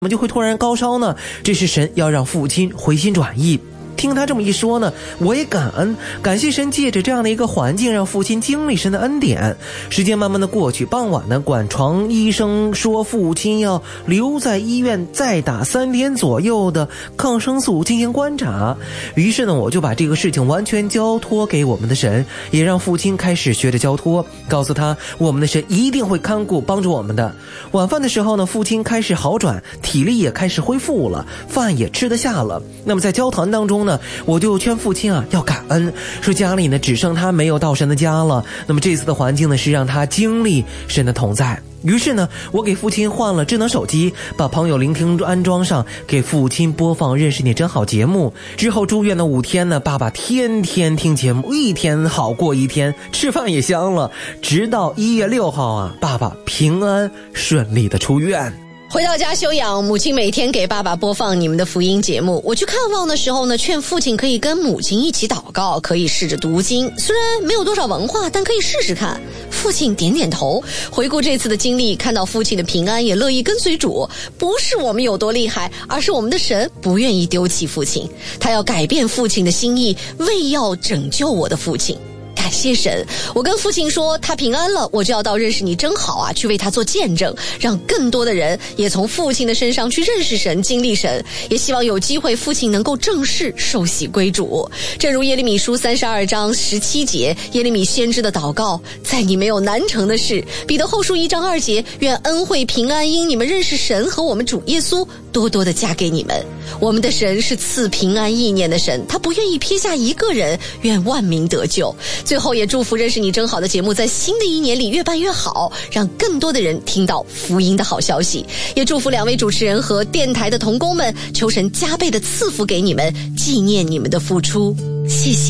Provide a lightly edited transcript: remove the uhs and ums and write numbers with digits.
我们就会突然高烧呢？这是神要让父亲回心转意。听他这么一说呢，我也感谢神借着这样的一个环境让父亲经历神的恩典。时间慢慢的过去，傍晚呢，管床医生说父亲要留在医院再打3天左右的抗生素进行观察。于是呢，我就把这个事情完全交托给我们的神，也让父亲开始学着交托，告诉他我们的神一定会看顾帮助我们的。晚饭的时候呢，父亲开始好转，体力也开始恢复了，饭也吃得下了。那么在交谈当中呢，我就劝父亲要感恩，说家里呢只剩他没有到神的家了。那么这次的环境呢是让他经历神的同在。于是呢，我给父亲换了智能手机，把朋友聆听安装上，给父亲播放认识你真好节目。之后住院的5天呢，爸爸天天听节目，一天好过一天，吃饭也香了。直到1月6号爸爸平安顺利的出院。 回到家休养，母亲每天给爸爸播放你们的福音节目。我去看望的时候呢，劝父亲可以跟母亲一起祷告，可以试着读经。虽然没有多少文化，但可以试试看。父亲点点头。回顾这次的经历，看到父亲的平安，也乐意跟随主。不是我们有多厉害，而是我们的神不愿意丢弃父亲，他要改变父亲的心意，为要拯救我的父亲。感谢神，我跟父亲说他平安了，我就要到认识你真好去为他做见证，让更多的人也从父亲的身上去认识神，经历神。也希望有机会父亲能够正式受洗归主。正如耶利米书32章17节，耶利米先知的祷告，在你没有难成的事。彼得后书1章2节，愿恩惠平安因你们认识神和我们主耶稣多多的加给你们。我们的神是赐平安意念的神，他不愿意撇下一个人，愿万民得救。最后也祝福认识你真好的节目在新的1年里越办越好，让更多的人听到福音的好消息。也祝福2位主持人和电台的同工们，求神加倍的赐福给你们，纪念你们的付出。谢谢。